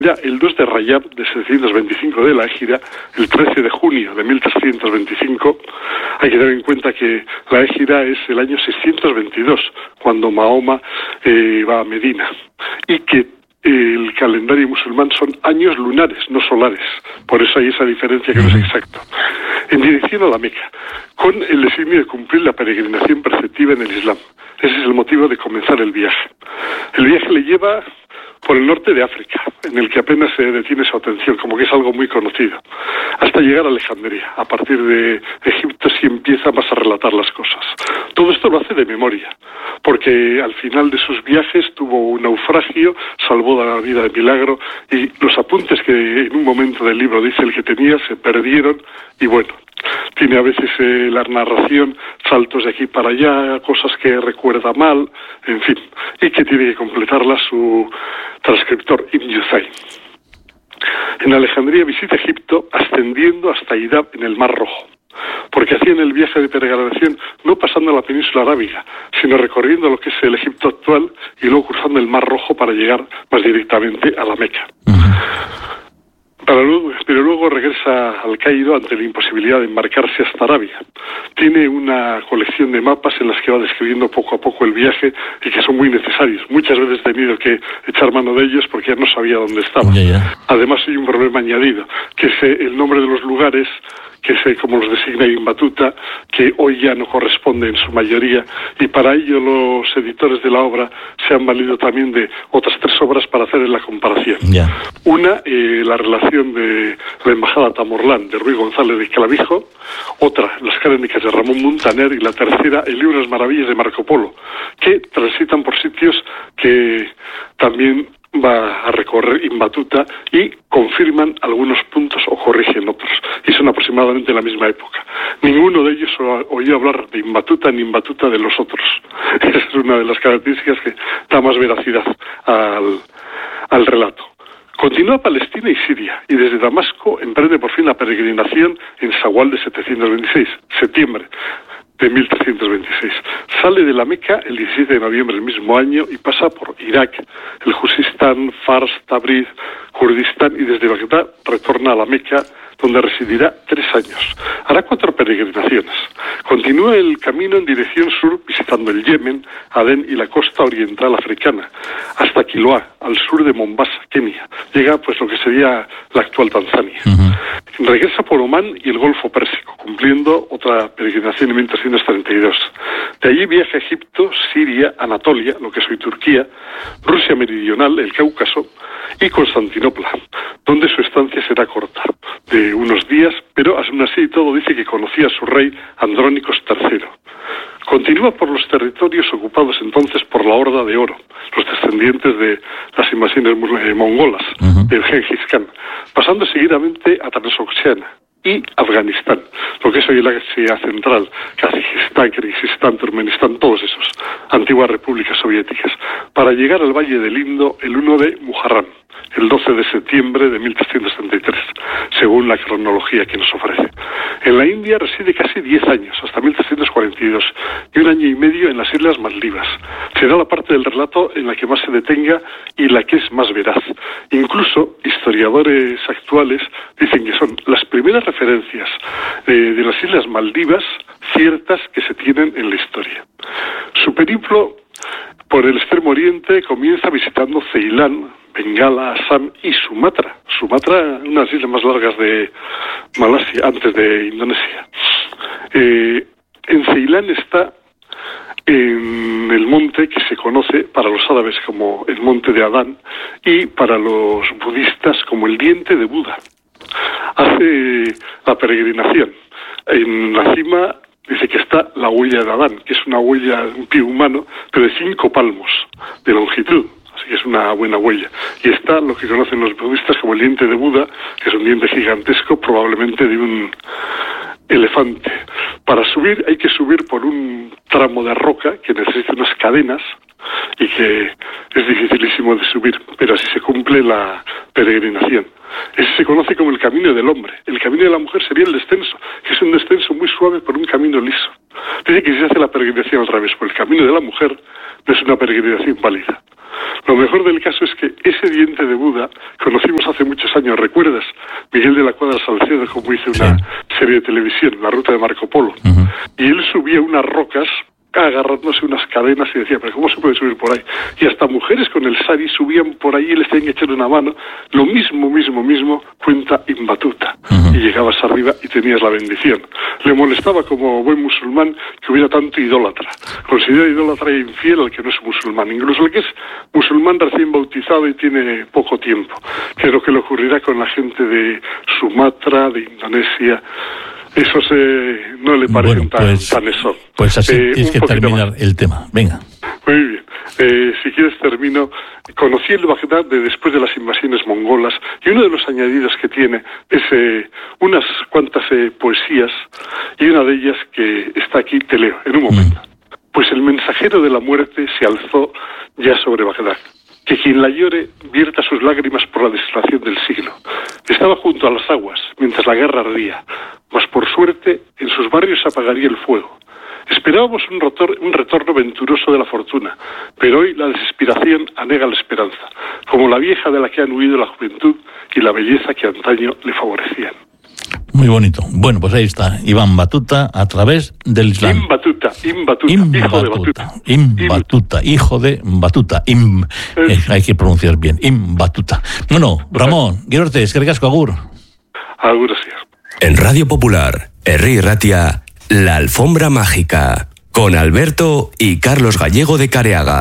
Ya el 2 de Rayab de 725 de la Égira, el 13 de junio de 1325, hay que tener en cuenta que la Égira es el año 622, cuando Mahoma va a Medina, y que el calendario musulmán son años lunares, no solares. Por eso hay esa diferencia que no es exacto. En dirección a la Meca, con el designio de cumplir la peregrinación preceptiva en el Islam. Ese es el motivo de comenzar el viaje. El viaje le lleva por el norte de África, en el que apenas se detiene su atención, como que es algo muy conocido, hasta llegar a Alejandría. A partir de Egipto sí empieza más a relatar las cosas. Todo esto lo hace de memoria, porque al final de sus viajes tuvo un naufragio, salvó la vida de milagro, y los apuntes que en un momento del libro dice el que tenía se perdieron, y bueno, tiene a veces la narración saltos de aquí para allá, cosas que recuerda mal, en fin, y que tiene que completarla su transcriptor Ibn Yusay. En Alejandría visita Egipto ascendiendo hasta Idab en el Mar Rojo, porque hacían el viaje de peregrinación no pasando la península arábiga, sino recorriendo lo que es el Egipto actual y luego cruzando el Mar Rojo para llegar más directamente a la Meca. Pero luego regresa al Cairo ante la imposibilidad de embarcarse hasta Arabia. Tiene una colección de mapas en las que va describiendo poco a poco el viaje y que son muy necesarios. Muchas veces he tenido que echar mano de ellos porque ya no sabía dónde estaba. Además hay un problema añadido, que es el nombre de los lugares, que es como los designa Ibn Battuta, que hoy ya no corresponde en su mayoría, y para ello los editores de la obra se han valido también de otras 3 obras para hacer la comparación. Una, la relación de la embajada Tamorlán de Ruy González de Clavijo; otra, las crónicas de Ramón Muntaner; y la tercera, el libro de las maravillas de Marco Polo, que transitan por sitios que también va a recorrer Ibn Battuta y confirman algunos puntos o corrigen otros, y son aproximadamente la misma época. Ninguno de ellos oído hablar de Ibn Battuta ni Ibn Battuta de los otros. Esa es una de las características que da más veracidad al relato. Continúa Palestina y Siria, y desde Damasco emprende por fin la peregrinación en Shawwal de 726, septiembre de 1326. Sale de la Meca el 17 de noviembre del mismo año y pasa por Irak, el Juzistán, Fars, Tabriz, Kurdistán, y desde Bagdad retorna a la Meca, donde residirá 3 años. Hará 4 peregrinaciones. Continúa el camino en dirección sur, visitando el Yemen, Adén y la costa oriental africana, hasta Quiloa, al sur de Mombasa, Kenia. Llega pues lo que sería la actual Tanzania. Regresa por Omán y el Golfo Pérsico, cumpliendo otra peregrinación en 1332. De allí viaja a Egipto, Siria, Anatolia, lo que es hoy Turquía, Rusia meridional, el Cáucaso, y Constantinopla, donde su estancia será corta, de unos días, pero aún así todo dice que conocía a su rey Andrónicos III. Continúa por los territorios ocupados entonces por la Horda de Oro, los descendientes de las invasiones mongolas de Gengis Khan, pasando seguidamente a Transoxiana y Afganistán, lo que es hoy la Asia Central, Kazajistán, Kirguistán, Turkmenistán, todos esos, antiguas repúblicas soviéticas, para llegar al Valle del Indo el 1 de Muharram, el 12 de septiembre de 1333, según la cronología que nos ofrece. En la India reside casi 10 años, hasta 1342, y 1 año y medio en las Islas Maldivas. Será la parte del relato en la que más se detenga y la que es más veraz. Incluso historiadores actuales dicen que son las primeras referencias de las Islas Maldivas ciertas que se tienen en la historia. Su periplo por el extremo oriente comienza visitando Ceilán, Bengala, Assam y Sumatra. Sumatra, una de las islas más largas de Malasia, antes de Indonesia. En Ceilán está en el monte que se conoce para los árabes como el monte de Adán y para los budistas como el diente de Buda. Hace la peregrinación. En la cima dice que está la huella de Adán, que es una huella de un pie humano, pero de 5 palmos de longitud. Así que es una buena huella. Y está lo que conocen los budistas como el diente de Buda, que es un diente gigantesco, probablemente de un elefante. Para subir hay que subir por un tramo de roca que necesita unas cadenas y que es dificilísimo de subir, pero así se cumple la peregrinación. Ese se conoce como el camino del hombre. El camino de la mujer sería el descenso, que es un descenso muy suave por un camino liso. Dice que si se hace la peregrinación al revés por el camino de la mujer, no es una peregrinación válida. Lo mejor del caso es que ese diente de Buda conocimos hace muchos años, ¿recuerdas? Miguel de la Cuadra Salcedo, como hizo una serie de televisión, La Ruta de Marco Polo. Y él subía unas rocas agarrándose unas cadenas y decía, pero ¿cómo se puede subir por ahí? Y hasta mujeres con el sari subían por ahí y les tenían que echar una mano. Lo mismo cuenta Ibn Battuta. Y llegabas arriba y tenías la bendición. Le molestaba como buen musulmán que hubiera tanto idólatra. Considera idólatra e infiel al que no es musulmán, incluso el que es musulmán recién bautizado y tiene poco tiempo, que es lo que le ocurrirá con la gente de Sumatra, de Indonesia. Eso no le parece tan eso. Pues así tienes que terminar el tema. Venga. Muy bien. Si quieres termino. Conocí el Bagdad después de las invasiones mongolas y uno de los añadidos que tiene es unas cuantas poesías y una de ellas que está aquí, te leo en un momento. Pues el mensajero de la muerte se alzó ya sobre Bagdad. Que quien la llore vierta sus lágrimas por la desolación del siglo. Estaba junto a las aguas, mientras la guerra ardía, mas por suerte en sus barrios se apagaría el fuego. Esperábamos un retorno venturoso de la fortuna, pero hoy la desesperación anega la esperanza, como la vieja de la que han huido la juventud y la belleza que antaño le favorecían. Muy bonito. Bueno, pues ahí está, Ibn Battuta a través del Islam. Ibn Battuta, hijo de Battuta. Hay que pronunciar bien, Ibn Battuta. Bueno, Ramón, Guilorte, eskerrik asko, agur. Agur, sí. En Radio Popular, Herri Ratia, La Alfombra Mágica, con Alberto y Carlos Gallego de Careaga.